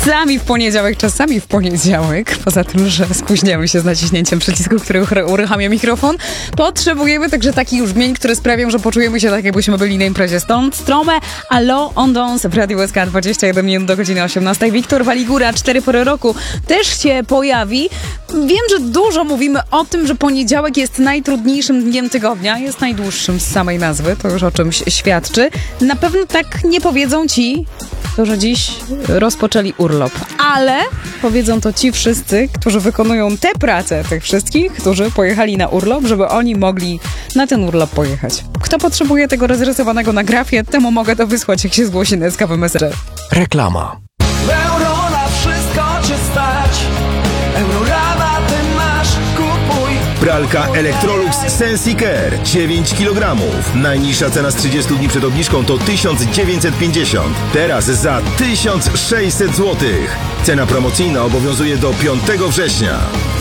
czasami w poniedziałek, poza tym, że spóźniamy się z naciśnięciem przycisku, który uruchamia mikrofon, potrzebujemy także takich już brzmień, które sprawią, że poczujemy się tak, jakbyśmy byli na imprezie. Stąd Strome, Allo on Dance w Radiu SK 21 minut do godziny 18. Wiktor Waligura, 4 pory roku, też się pojawi. Wiem, że dużo mówimy o tym, że poniedziałek jest najtrudniejszym dniem tygodnia, jest najdłuższym z samej nazwy, to już o czymś świadczy. Na pewno tak nie powiedzą ci, którzy dziś rozpoczęli urlop, ale powiedzą to ci wszyscy, którzy wykonują tę pracę tych wszystkich, którzy pojechali na urlop, żeby oni mogli na ten urlop pojechać. Kto potrzebuje tego rozrysowanego na grafie, temu mogę to wysłać, jak się zgłosi na SK Messenger. Reklama. Euro na wszystko cię stać. Eurorama ty masz, kupuj. Pralka Electrolux Sensicare 9 kg. Najniższa cena z 30 dni przed obniżką to 1950. Teraz za 1600 zł. Cena promocyjna obowiązuje do 5 września.